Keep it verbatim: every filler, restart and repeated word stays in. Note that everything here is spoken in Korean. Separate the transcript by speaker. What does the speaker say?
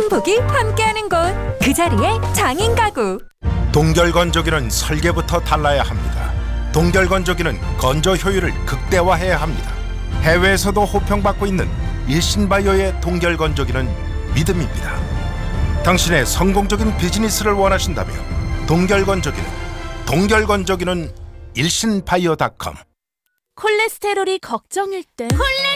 Speaker 1: 행복이 함께하는 곳, 그 자리에 장인 가구.
Speaker 2: 동결건조기는 설계부터 달라야 합니다. 동결건조기는 건조 효율을 극대화해야 합니다. 해외에서도 호평받고 있는 일신바이오의 동결건조기는 믿음입니다. 당신의 성공적인 비즈니스를 원하신다면 동결건조기는 동결건조기는 일신바이오 닷컴.
Speaker 3: 콜레스테롤이 걱정일 때
Speaker 4: 콜레